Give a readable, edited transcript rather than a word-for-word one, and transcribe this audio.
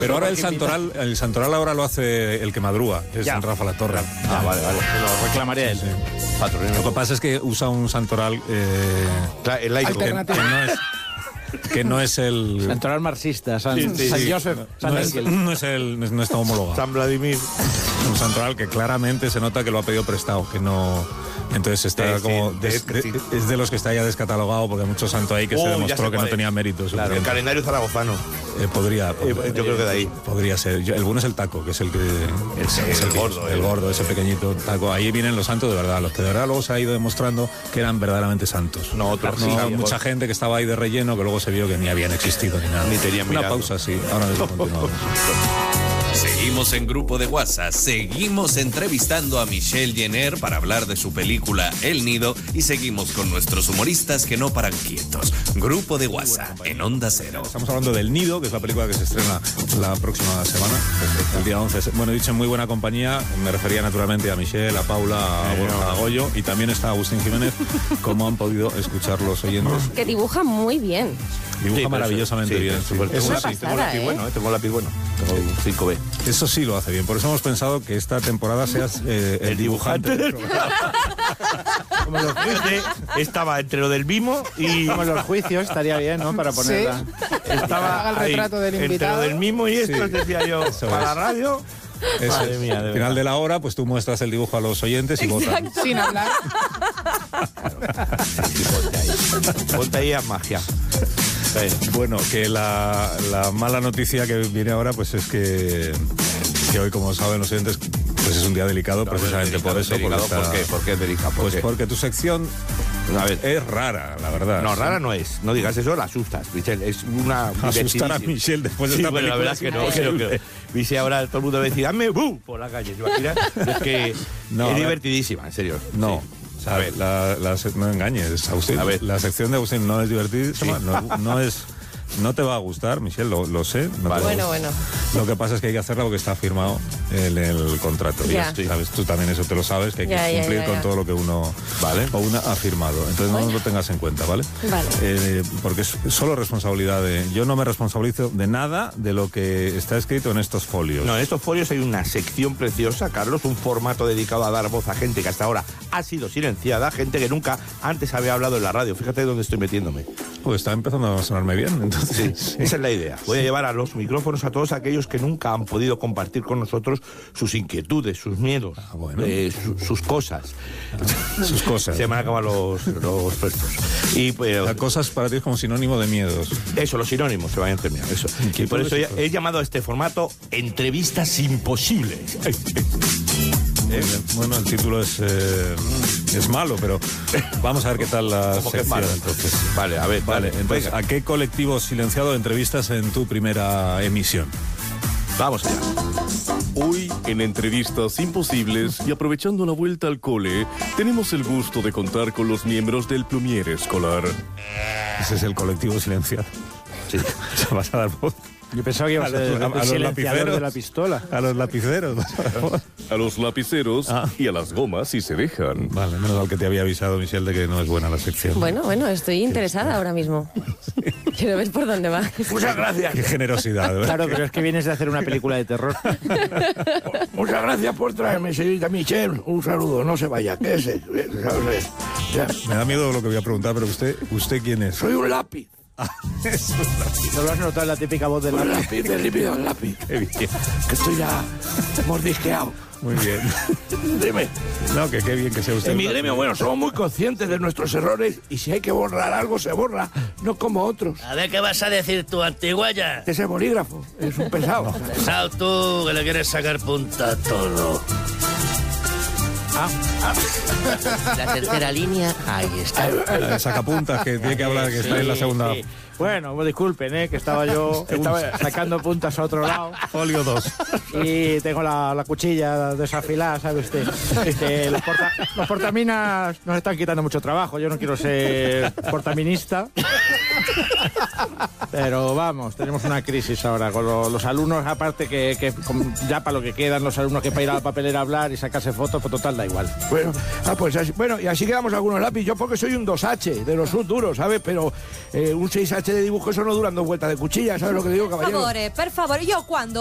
Pero ahora el santoral ahora lo hace el que madruga, que es San Rafa la Torre. Vale. Lo reclamaría él. Sí. Lo que pasa es que usa un santoral el laico. Que no es el... Santoral marxista, San Joseph, San Ángel. No está homologado. San Vladimir. Un santoral que claramente se nota que lo ha pedido prestado, que no... Entonces está es de los que está ya descatalogado, porque hay mucho santo ahí que se demostró que no tenía méritos. Claro, el calendario zaragozano. Podría. Yo creo que de ahí. Podría ser. El bueno es el taco, que es el que... El gordo. El gordo, ese pequeñito taco. Ahí vienen los santos de verdad, los que de verdad luego se ha ido demostrando que eran verdaderamente santos. No, otros mucha gente que estaba ahí de relleno, que luego se vio que ni habían existido ni nada. Ni tenían Una mirado. pausa, sí. Ahora mismo continuamos. Seguimos en Grupo de WhatsApp, seguimos entrevistando a Michelle Jenner para hablar de su película El Nido y seguimos con nuestros humoristas que no paran quietos. Grupo de WhatsApp en Onda Cero. Estamos hablando del Nido, que es la película que se estrena la próxima semana, el día 11. Bueno, he dicho en muy buena compañía, me refería naturalmente a Michelle, a Paula, a Borja, a Goyo, y también está Agustín Jiménez, como han podido escuchar los oyentes. Que dibuja muy bien. Dibuja maravillosamente bien. Sí. Eso sí, tengo lápiz bueno, tengo lápiz bueno. Tengo un 5B. Eso sí lo hace bien. Por eso hemos pensado que esta temporada seas el dibujante del programa. Como los juicios, estaba entre lo del mimo y... Como los juicios, estaría bien, ¿no? Para ponerla. Sí. Estaba el retrato del entre invitado. lo del mimo y esto, Sí. decía yo, Eso para es. la radio... Madre mía, Al final de la hora, pues tú muestras el dibujo a los oyentes y votan. Sin hablar. Ponte ahí a magia. Bueno, que la mala noticia que viene ahora, pues es que hoy, como saben los oyentes, pues es un día delicado, precisamente por eso. Delicado, ¿Por qué es delicado? Pues porque tu sección A ver. es rara, la verdad. No, rara no es. No digas eso, la asustas, Michelle. Es una... Asustar a Michelle después de Sí, esta bueno, la película. verdad es que no. Creo que Michelle ahora todo el mundo va a decir, dame ¡bum! Por la calle. ¿Te imaginas? Es que No, es a ver. divertidísima, en serio. No. Sí. O sea, a ver, no engañes, Agustín. A ver. La sección de Agustín no es divertidísima, Sí. no es... No te va a gustar, Michelle, lo sé. No Vale. te va a Bueno. Lo que pasa es que hay que hacerla porque está firmado en el contrato. Ya. Sí. ¿Sabes? Tú también eso te lo sabes, que hay que Ya, cumplir con ya. todo lo que uno o una ha firmado. Entonces no lo tengas en cuenta, ¿vale? Vale. Porque es solo responsabilidad de... Yo no me responsabilizo de nada de lo que está escrito en estos folios. No, en estos folios hay una sección preciosa, Carlos, un formato dedicado a dar voz a gente que hasta ahora ha sido silenciada, gente que nunca antes había hablado en la radio. Fíjate dónde estoy metiéndome. Pues está empezando a sonarme bien, entonces... Sí, esa es la idea. Voy a llevar a los micrófonos a todos aquellos que nunca han podido compartir con nosotros sus inquietudes, sus miedos, bueno. sus cosas. Sus cosas. Se me han acabado los puestos. Y pues, Las cosas para ti es como sinónimo de miedos. eso, los sinónimos se vayan a terminar. Eso. Y por eso he llamado a este formato Entrevistas Imposibles. Bueno, el título es malo, pero vamos a ver qué tal la ¿Cómo que es sección, malo? entonces. Vale, a ver, Vale, dale, entonces, venga. ¿a qué colectivo silenciado entrevistas en tu primera emisión? Vamos allá. Hoy, en Entrevistas Imposibles y aprovechando la vuelta al cole, tenemos el gusto de contar con los miembros del Plumier Escolar. Ese es el colectivo silenciado. Sí. Se vas a dar voz Yo pensaba que iba a ser a el los silenciador lapiceros. de la pistola. a los lapiceros. A los lapiceros y a las gomas si se dejan. Vale, menos mal que te había avisado, Michelle, de que no es buena la sección. Bueno, estoy interesada ahora mismo. Quiero ver por dónde va. Muchas gracias. Qué generosidad, ¿verdad? Claro, pero es que vienes de hacer una película de terror. Muchas gracias por traerme, señorita Michelle. Un saludo, no se vaya. ¿Qué es eso? Me da miedo lo que voy a preguntar, pero ¿usted quién es? Soy un lápiz. ¿No lo has notado en la típica voz del Un lápiz? lápiz de lípido al lápiz. Qué bien. Que estoy ya mordisqueado. Muy bien. Dime. No, que qué bien que sea usted. En mi gremio, bueno, somos muy conscientes de nuestros errores y si hay que borrar algo, se borra, no como otros. A ver qué vas a decir tú, antiguaya. Ese bolígrafo es un pesado. Pesado tú, que le quieres sacar punta a todo. La tercera línea, ahí está. Sacapuntas, que tiene que hablar, que está en la segunda. Sí. Bueno, pues disculpen, que estaba sacando puntas a otro lado. Folio 2. Y tengo la cuchilla desafilada, ¿sabe usted? Que los portaminas nos están quitando mucho trabajo. Yo no quiero ser portaminista. Pero vamos, tenemos una crisis ahora con los alumnos, aparte que ya para lo que quedan los alumnos que para ir a la papelera a hablar y sacarse fotos, pues total da igual. Bueno, pues así, bueno, y así quedamos algunos lápiz. Yo porque soy un 2H, de los duros, ¿sabes? Pero un 6H clase de dibujo, eso no duran 2 vueltas de cuchilla, ¿sabes lo que digo, caballero? Per favore, io quando